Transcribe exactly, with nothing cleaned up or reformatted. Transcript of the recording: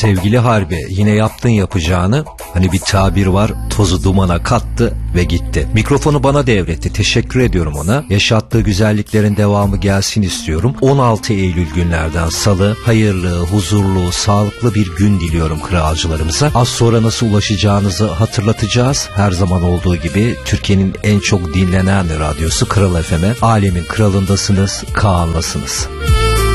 Sevgili Harbi, yine yaptın yapacağını. Hani bir tabir var, tozu dumana kattı ve gitti. Mikrofonu bana devretti, teşekkür ediyorum ona. Yaşattığı güzelliklerin devamı gelsin istiyorum. on altı Eylül günlerden salı, hayırlı, huzurlu, sağlıklı bir gün diliyorum kralcılarımıza. Az sonra nasıl ulaşacağınızı hatırlatacağız. Her zaman olduğu gibi Türkiye'nin en çok dinlenen radyosu Kral F M'e. Alemin kralındasınız, Kaan'lasınız.